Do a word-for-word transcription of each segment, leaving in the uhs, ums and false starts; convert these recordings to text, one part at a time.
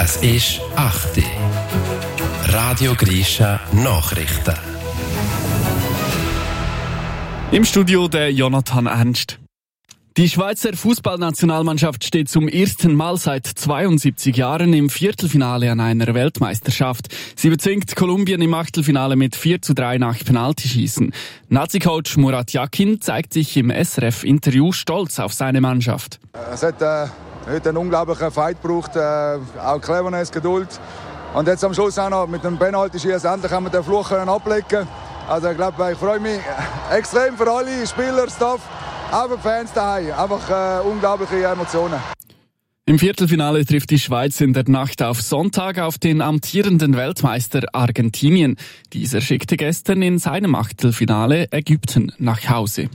Es ist acht Uhr. Radio Grisha Nachrichten. Im Studio der Jonathan Ernst. Die Schweizer Fußballnationalmannschaft steht zum ersten Mal seit zweiundsiebzig Jahren im Viertelfinale an einer Weltmeisterschaft. Sie bezwingt Kolumbien im Achtelfinale mit vier zu drei nach Penaltyschießen. Nazi-Coach Murat Yakin zeigt sich im S R F-Interview stolz auf seine Mannschaft. Es hat äh, heute einen unglaublichen Fight gebraucht, äh, auch Cleverness, Geduld. Und jetzt am Schluss auch noch mit dem Penalty-Schießen endlich haben wir den Fluch ablegen. Also ich glaube, ich freue mich extrem für alle Spieler, Staff, auch für die Fans daheim. Einfach äh, unglaubliche Emotionen. Im Viertelfinale trifft die Schweiz in der Nacht auf Sonntag auf den amtierenden Weltmeister Argentinien. Dieser schickte gestern in seinem Achtelfinale Ägypten nach Hause.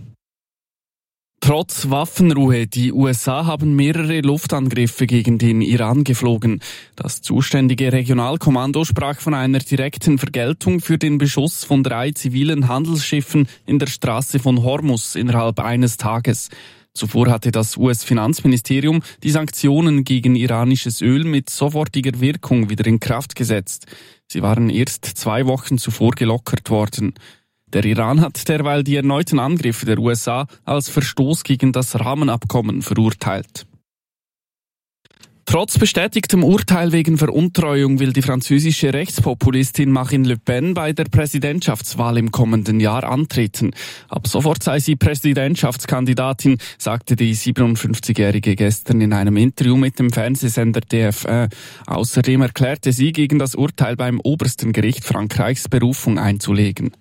Trotz Waffenruhe, die U S A haben mehrere Luftangriffe gegen den Iran geflogen. Das zuständige Regionalkommando sprach von einer direkten Vergeltung für den Beschuss von drei zivilen Handelsschiffen in der Straße von Hormuz innerhalb eines Tages. Zuvor hatte das U S-Finanzministerium die Sanktionen gegen iranisches Öl mit sofortiger Wirkung wieder in Kraft gesetzt. Sie waren erst zwei Wochen zuvor gelockert worden. Der Iran hat derweil die erneuten Angriffe der U S A als Verstoß gegen das Rahmenabkommen verurteilt. Trotz bestätigtem Urteil wegen Veruntreuung will die französische Rechtspopulistin Marine Le Pen bei der Präsidentschaftswahl im kommenden Jahr antreten. Ab sofort sei sie Präsidentschaftskandidatin, sagte die siebenundfünfzigjährige gestern in einem Interview mit dem Fernsehsender D F eins. Außerdem erklärte sie, gegen das Urteil beim obersten Gericht Frankreichs Berufung einzulegen.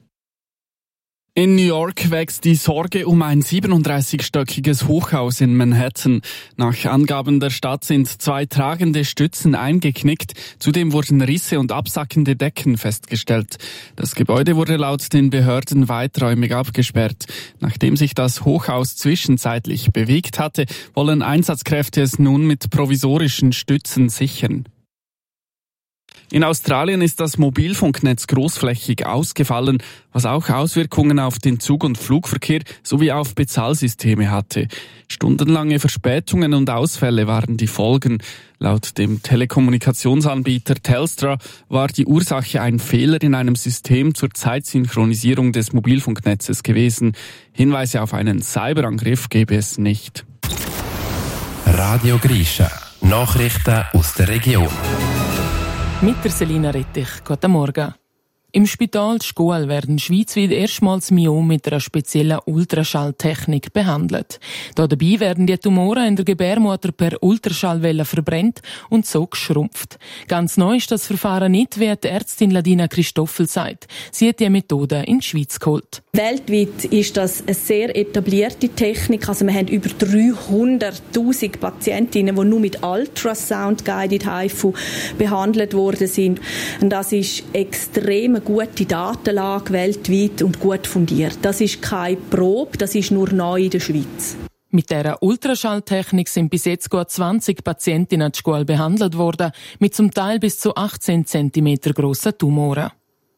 In New York wächst die Sorge um ein siebenunddreißigstöckiges Hochhaus in Manhattan. Nach Angaben der Stadt sind zwei tragende Stützen eingeknickt. Zudem wurden Risse und absackende Decken festgestellt. Das Gebäude wurde laut den Behörden weiträumig abgesperrt. Nachdem sich das Hochhaus zwischenzeitlich bewegt hatte, wollen Einsatzkräfte es nun mit provisorischen Stützen sichern. In Australien ist das Mobilfunknetz großflächig ausgefallen, was auch Auswirkungen auf den Zug- und Flugverkehr sowie auf Bezahlsysteme hatte. Stundenlange Verspätungen und Ausfälle waren die Folgen. Laut dem Telekommunikationsanbieter Telstra war die Ursache ein Fehler in einem System zur Zeitsynchronisierung des Mobilfunknetzes gewesen. Hinweise auf einen Cyberangriff gäbe es nicht. Radio Grisha. Nachrichten aus der Region. Mit der Selina Rettich. Guten Morgen. Im Spital Schkuhl werden schweizweit erstmals Myome mit einer speziellen Ultraschalltechnik behandelt. Dabei werden die Tumoren in der Gebärmutter per Ultraschallwelle verbrennt und so geschrumpft. Ganz neu ist das Verfahren nicht, wie die Ärztin Ladina Christoffel sagt. Sie hat die Methode in die Schweiz geholt. Weltweit ist das eine sehr etablierte Technik. Also wir haben über dreihunderttausend Patientinnen, die nur mit Ultrasound-Guided H I V behandelt worden sind. Und das ist extrem eine gute Datenlage weltweit und gut fundiert. Das ist keine Probe, das ist nur neu in der Schweiz. Mit dieser Ultraschalltechnik sind bis jetzt gut zwanzig Patientinnen in der Schule behandelt worden, mit zum Teil bis zu achtzehn Zentimeter grossen Tumoren.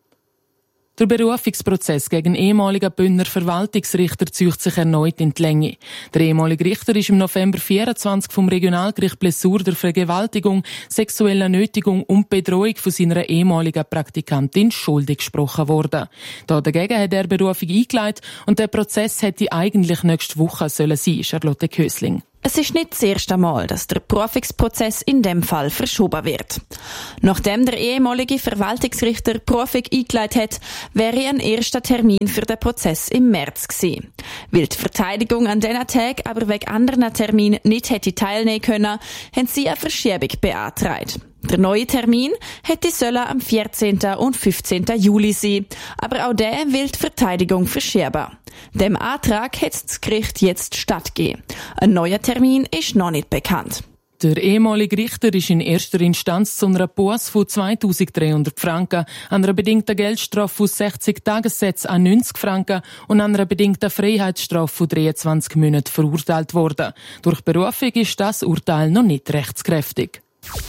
Der Berufungsprozess gegen ehemaligen Bündner Verwaltungsrichter zieht sich erneut in die Länge. Der ehemalige Richter ist im November vierundzwanzig vom Regionalgericht Blessur der Vergewaltigung, sexueller Nötigung und Bedrohung von seiner ehemaligen Praktikantin schuldig gesprochen worden. Dagegen hat er Berufung eingeleitet und der Prozess hätte eigentlich nächste Woche sollen sein, Charlotte Kösling. Es ist nicht das erste Mal, dass der Berufungsprozess in dem Fall verschoben wird. Nachdem der ehemalige Verwaltungsrichter Berufung eingeleitet hat, wäre ein erster Termin für den Prozess im März gewesen. Weil die Verteidigung an diesen Tagen aber wegen anderen Terminen nicht hätte teilnehmen können, haben sie eine Verschiebung beantragt. Der neue Termin hätte sollen am vierzehnten und fünfzehnten Juli sein, aber auch der will die Verteidigung verschieben. Dem Antrag hat das Gericht jetzt stattgegeben. Ein neuer Termin ist noch nicht bekannt. Der ehemalige Richter ist in erster Instanz zu einer Busse von zweitausenddreihundert Franken, einer bedingten Geldstrafe von sechzig Tagessätze an neunzig Franken und einer bedingten Freiheitsstrafe von dreiundzwanzig Monaten verurteilt worden. Durch Berufung ist das Urteil noch nicht rechtskräftig.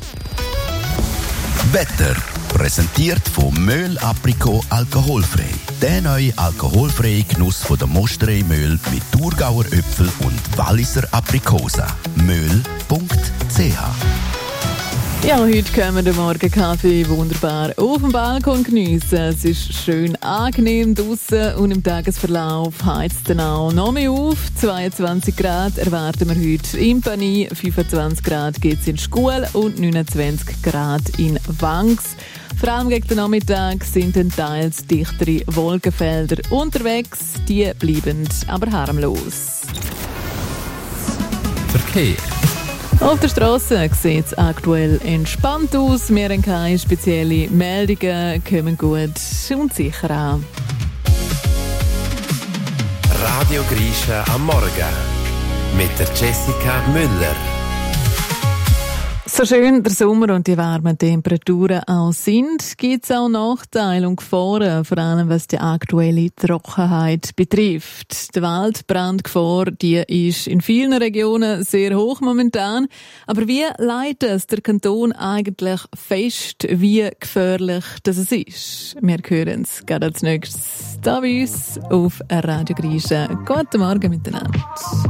Wetter. Präsentiert von Möhl Aprikot alkoholfrei. Der neue alkoholfreie Genuss von der Mosterei Möhl mit Thurgauer Äpfel und Walliser Aprikosen. möhl punkt c h Ja, heute können wir den Morgenkaffee wunderbar auf dem Balkon geniessen. Es ist schön angenehm draussen und im Tagesverlauf heizt es dann auch noch mehr auf. zweiundzwanzig Grad erwarten wir heute in Pani, fünfundzwanzig Grad geht es in Schkuhl und neunundzwanzig Grad in Wangs. Vor allem gegen den Nachmittag sind dann teils dichtere Wolkenfelder unterwegs. Die bleiben aber harmlos. Verkehr. Auf der Straße sieht es aktuell entspannt aus. Wir haben keine speziellen Meldungen, kommen gut und sicher an. Radio Grisha am Morgen mit der Jessica Müller. So schön der Sommer und die warmen Temperaturen auch sind, gibt es auch Nachteile und Gefahren, vor allem was die aktuelle Trockenheit betrifft. Die Waldbrandgefahr, die ist in vielen Regionen sehr hoch momentan. Aber wie leitet es der Kanton eigentlich fest, wie gefährlich das ist? Wir hören es gerade als nächstes hier bei uns auf Radio Grisha. Guten Morgen miteinander.